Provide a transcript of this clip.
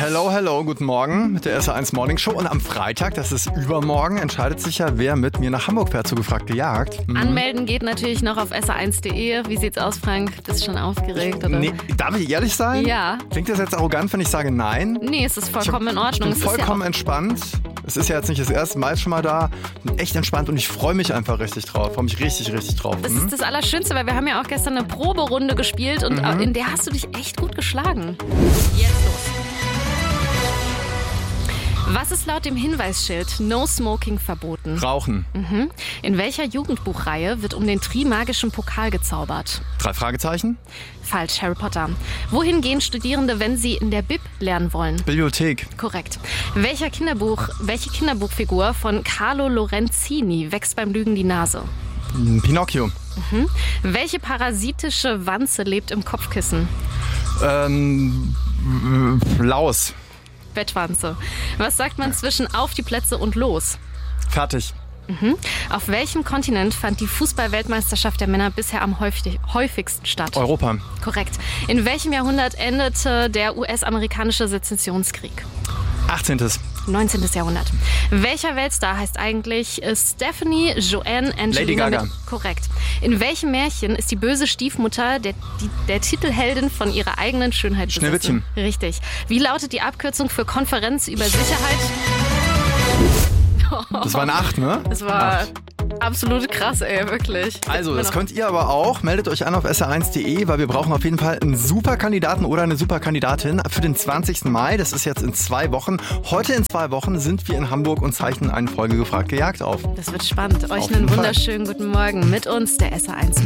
Hello, guten Morgen mit der SR1 Morning Show. Und am Freitag, das ist übermorgen, entscheidet sich ja, wer mit mir nach Hamburg fährt zu Gefragt gejagt. Anmelden geht natürlich noch auf sr1.de. Wie sieht's aus, Frank? Bist du schon aufgeregt, oder? Nee, darf ich ehrlich sein? Ja. Klingt das jetzt arrogant, wenn ich sage nein? Nee, es ist vollkommen in Ordnung. Ich bin vollkommen entspannt. Es ist ja jetzt nicht das erste Mal schon mal da. Bin echt entspannt und ich freue mich einfach richtig drauf. Freue mich richtig drauf. Das ist das Allerschönste, weil wir haben ja auch gestern eine Proberunde gespielt und in der hast du dich echt gut geschlagen. Jetzt los. Was ist laut dem Hinweisschild No Smoking verboten? Rauchen. In welcher Jugendbuchreihe wird um den Trimagischen Pokal gezaubert? 3 Fragezeichen. Falsch, Harry Potter. Wohin gehen Studierende, wenn sie in der Bib lernen wollen? Bibliothek. Korrekt. Welche Kinderbuchfigur von Carlo Lorenzini wächst beim Lügen die Nase? Pinocchio. Welche parasitische Wanze lebt im Kopfkissen? Laus. Bettwanze. Was sagt man zwischen auf die Plätze und los? Fertig. Auf welchem Kontinent fand die Fußball-Weltmeisterschaft der Männer bisher am häufigsten statt? Europa. Korrekt. In welchem Jahrhundert endete der US-amerikanische Sezessionskrieg? 18. 19. Jahrhundert. Welcher Weltstar heißt eigentlich Stephanie Joanne Angelina? Lady Gaga. Korrekt. In welchem Märchen ist die böse Stiefmutter der Titelheldin von ihrer eigenen Schönheit besessen? Schneewittchen. Richtig. Wie lautet die Abkürzung für Konferenz über Sicherheit? Das war eine 8, ne? Das war 8. absolut krass, ey, wirklich. Also, das könnt ihr aber auch. Meldet euch an auf sr1.de, weil wir brauchen auf jeden Fall einen Superkandidaten oder eine Superkandidatin für den 20. Mai. Das ist jetzt in 2 Wochen. Heute in 2 Wochen sind wir in Hamburg und zeichnen eine Folge Gefragt gejagt auf. Das wird spannend. Euch Auf einen jeden Fall. wunderschönen guten Morgen. Mit uns der SR1